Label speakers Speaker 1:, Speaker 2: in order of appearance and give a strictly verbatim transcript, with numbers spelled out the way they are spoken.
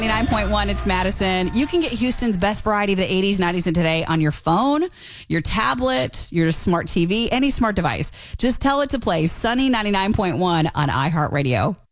Speaker 1: ninety-nine point one, it's Madison. You can get Houston's best variety of the eighties, nineties, and today on your phone, your tablet, your smart T V, any smart device. Just tell it to play Sunny ninety-nine point one on iHeartRadio.